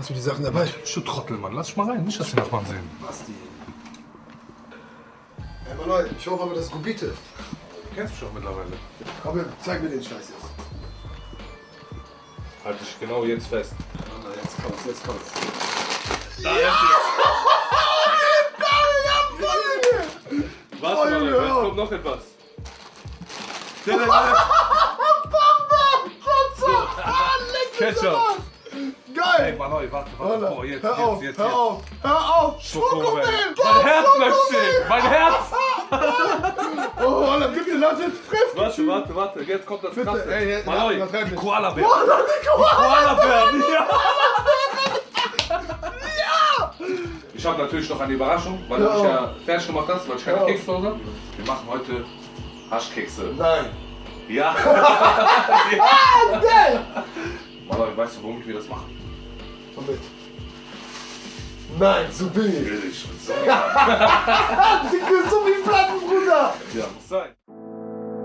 Hast du die Sachen dabei? Du Trottel, Mann. Lass dich mal rein. Nicht, dass die Nachbarn sehen. Basti. Ey, Mann, ich hoffe aber, das ist Gubite. Du kennst mich schon mittlerweile. Komm, zeig mir den Scheiß jetzt. Halt dich genau jetzt fest. Jetzt kommt's, jetzt kommt's. Da ist es. Warte mal, jetzt kommt noch etwas. Ketchup. Geil! Ey, Mann, warte. Boah, jetzt. Hör auf! Schokomel. Mein Herz bleibt stehen. Mein Herz. Oh, Alter, bitte lass jetzt fressen! Warte. Jetzt kommt das Bitte, Krasse. ey, Mann, übertreib die nicht. Koala-Bären. Koala-Bären, ja. Ich habe natürlich noch eine Überraschung, weil du mich ja fertig gemacht hast, weil ich keine Kekse zu Hause habe. Wir machen heute Haschkekse. Nein! Ja. Geil! Mann, weißt du, womit wir das machen? Womit? Nein, so billig! Billig. So